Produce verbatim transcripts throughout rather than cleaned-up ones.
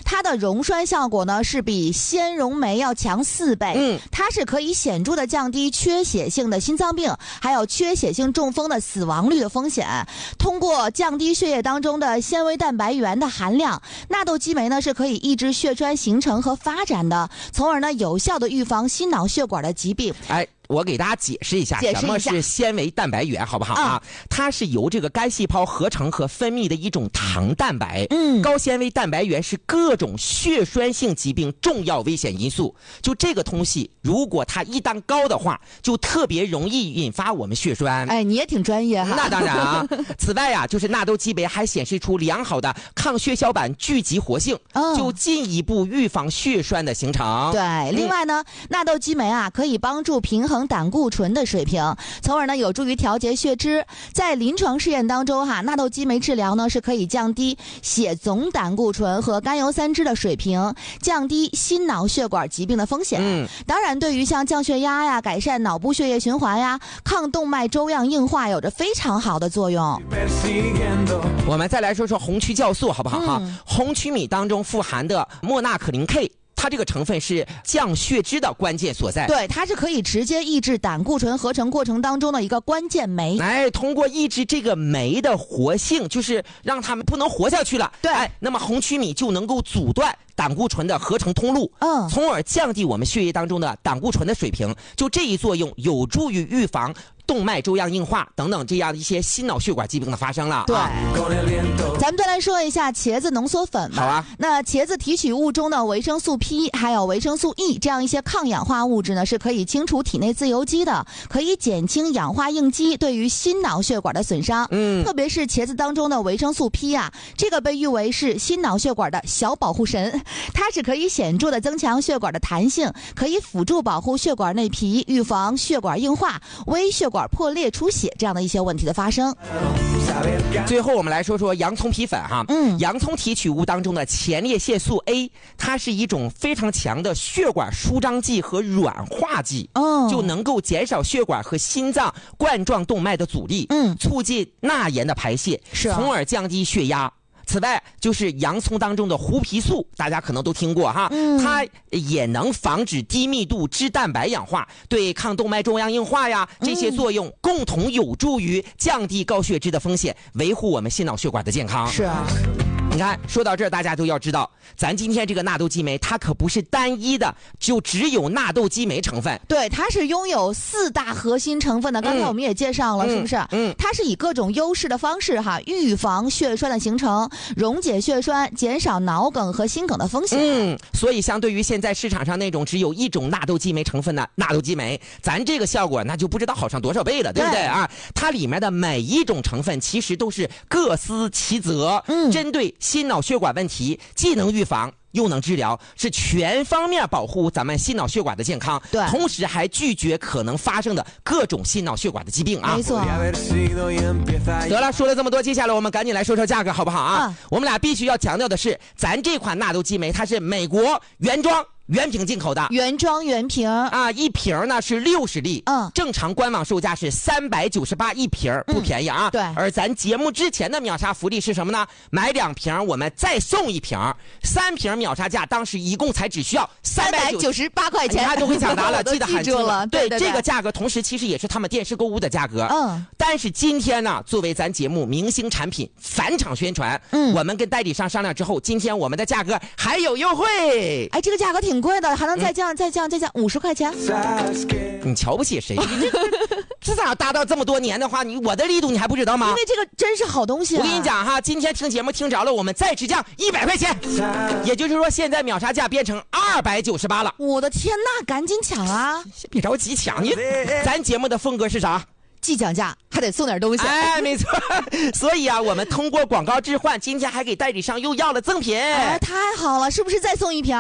它的溶栓效果呢是比纤溶酶要强四倍。 嗯， 它是可以显著的降低缺血性的心脏病，还有缺血性中风的死亡率的风险。通过降低血液当中的纤维蛋白原的含量，纳豆激酶呢是可以抑制血栓形成和发展的，从而呢有效的预防心脑血管的疾病。 哎。我给大家解释一下解释一下什么是纤维蛋白原，好不好啊？嗯、它是由这个肝细胞合成和分泌的一种糖蛋白。 嗯， 高纤维蛋白原是各种血栓性疾病重要危险因素。就这个东西，如果它一旦高的话，就特别容易引发我们血栓。 哎，你也挺专业哈。 那当然啊。此外呀、啊，就是纳豆激酶还显示出良好的抗血小板聚集活性， 嗯、 就进一步预防血栓的形成。 对，另外呢，嗯、纳豆激酶啊可以帮助平衡胆固醇的水平，从而呢有助于调节血脂。在临床试验当中哈，纳豆激酶治疗呢是可以降低血总胆固醇和甘油三酯的水平，降低心脑血管疾病的风险。 嗯， 当然对于像降血压呀、改善脑部血液循环呀、抗动脉粥样硬化有着非常好的作用。 我们再来说说红曲酵素好不好哈、 嗯？ 红曲米当中富含的莫纳可林 K，它这个成分是降血脂的关键所在。 对，它是可以直接抑制胆固醇合成过程当中的一个关键酶。 哎，通过抑制这个酶的活性，就是让它们不能活下去了。 对， 哎，那么红曲米就能够阻断胆固醇的合成通路， 嗯， 从而降低我们血液当中的胆固醇的水平。就这一作用，有助于预防动脉粥样硬化等等这样一些心脑血管疾病的发生了。 对， 啊、 咱们再来说一下茄子浓缩粉吧。 好啊。 那茄子提取物中的维生素 P 还有维生素 E 这样一些抗氧化物质呢，是可以清除体内自由基的，可以减轻氧化应激对于心脑血管的损伤。 嗯， 特别是茄子当中的维生素 P 啊，这个被誉为是心脑血管的小保护神，它是可以显著的增强血管的弹性，可以辅助保护血管内皮，预防血管硬化、微血管破裂出血这样的一些问题的发生。 最后我们来说说洋葱皮粉哈， 嗯， 洋葱提取物当中的前列腺素 A， 它是一种非常强的血管舒张剂和软化剂， 哦， 就能够减少血管和心脏冠状动脉的阻力， 嗯， 促进钠盐的排泄， 是啊， 从而降低血压。此外，就是洋葱当中的胡皮素，大家可能都听过哈， 嗯、 它也能防止低密度脂蛋白氧化，对抗动脉粥样硬化呀这些作用，共同有助于降低高血脂的风险，维护我们心脑血管的健康。 是啊。 你看，说到这儿，大家都要知道，咱今天这个纳豆激酶，它可不是单一的，就只有纳豆激酶成分。 对，它是拥有四大核心成分的。刚才我们也介绍了， 嗯、 是不是？ 嗯， 它是以各种优势的方式哈，预防血栓的形成，溶解血栓，减少脑梗和心梗的风险。 嗯，所以相对于现在市场上那种只有一种纳豆激酶成分的纳豆激酶，咱这个效果那就不知道好上多少倍了，对不对啊？它里面的每一种成分其实都是各司其责， 嗯， 针对心脑血管问题，既能预防又能治疗，是全方面保护咱们心脑血管的健康， 对， 同时还拒绝可能发生的各种心脑血管的疾病啊。 没错。 得了，说了这么多，接下来我们赶紧来说说价格好不好啊？ 嗯、 我们俩必须要强调的是，咱这款纳豆激酶它是美国原装原瓶进口的， 原装原瓶啊，一瓶呢是六十粒， 嗯， 正常官网售价是三百九十八一瓶，不便宜啊。 嗯、对， 而咱节目之前的秒杀福利是什么呢？买两瓶我们再送一瓶，三瓶秒杀价当时一共才只需要三百九十八块钱， 他就会抢答了，记得喊住了。 对， 对对对， 这个价格同时其实也是他们电视购物的价格。 嗯， 但是今天呢，作为咱节目明星产品返场宣传， 嗯， 我们跟代理商商量之后，今天我们的价格还有优惠。 哎，这个价格挺贵的，还能再降、嗯、再降再降五十块钱。 你瞧不起谁？这咋达到这么多年的话，你我的力度你还不知道吗？ 因为这个真是好东西、啊。 我跟你讲哈，今天听节目听着了，我们再只降一百块钱，也就是说现在秒杀价变成二百九十八了。 我的天呐，赶紧抢啊！ 别着急抢，你咱节目的风格是啥？ 既讲价还得送点东西。 哎，没错。所以啊，我们通过广告置换，今天还给代理商又要了赠品。 哎，太好了，是不是再送一瓶？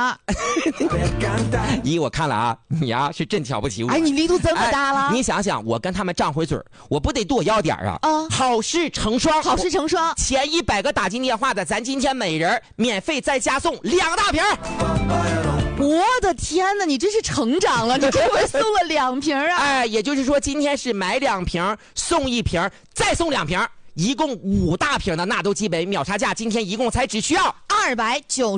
咦，我看了啊，你啊是真瞧不起我。 哎，你力度这么大了、 哎、你想想，我跟他们仗回嘴，我不得多要点啊？ 啊， 好事成双， 好事成双。 前一百个打进电话的，咱今天每人免费再加送两大瓶。 我的天哪，你真是成长了！你这回送了两瓶啊！ 哎，也就是说今天是买两瓶送一瓶，再送两瓶，一共五大瓶的纳豆激酶，秒杀价今天一共才只需要二百九。